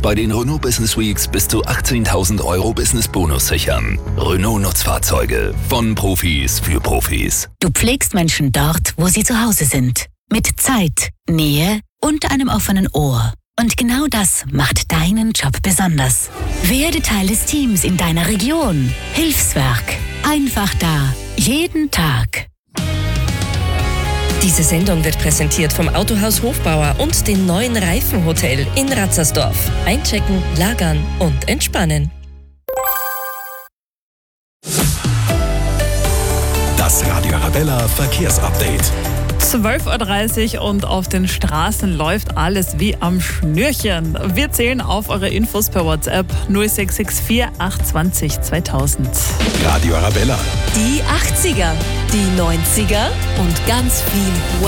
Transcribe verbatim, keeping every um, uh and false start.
bei den Renault Business Weeks bis zu achtzehntausend Euro Business Bonus sichern. Renault Nutzfahrzeuge. Von Profis für Profis. Du pflegst Menschen dort, wo sie zu Hause sind. Mit Zeit, Nähe und einem offenen Ohr. Und genau das macht deinen Job besonders. Werde Teil des Teams in deiner Region. Hilfswerk. Einfach da. Jeden Tag. Diese Sendung wird präsentiert vom Autohaus Hofbauer und dem neuen Reifenhotel in Ratzersdorf. Einchecken, lagern und entspannen. Das Radio Arabella Verkehrsupdate. zwölf Uhr dreißig und auf den Straßen läuft alles wie am Schnürchen. Wir zählen auf eure Infos per WhatsApp null sechs sechs vier acht zwei null zweitausend. Radio Arabella. Die achtziger, die neunziger und ganz viel